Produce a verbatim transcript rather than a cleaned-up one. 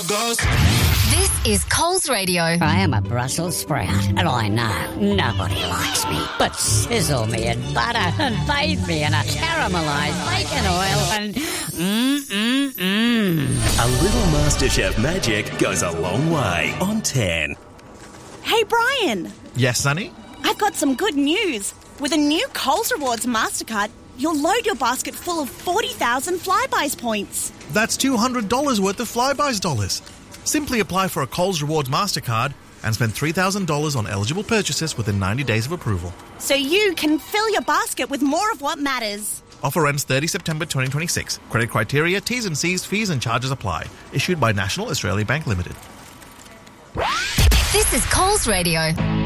how it goes. This is Coles Radio. I am a Brussels sprout, and I know nobody likes me. But sizzle me in butter and bathe me in a caramelised bacon oil and mmm-mmm-mmm. A little MasterChef magic goes a long way on ten. Hey, Brian. Yes, Sonny? I've got some good news. With a new Coles Rewards MasterCard, you'll load your basket full of forty thousand Flybuys points. That's two hundred dollars worth of Flybuys dollars. Simply apply for a Coles Rewards MasterCard and spend three thousand dollars on eligible purchases within ninety days of approval. So you can fill your basket with more of what matters. Offer ends thirtieth September twenty twenty-six. Credit criteria, T's and C's, fees and charges apply. Issued by National Australia Bank Limited. This is Coles Radio.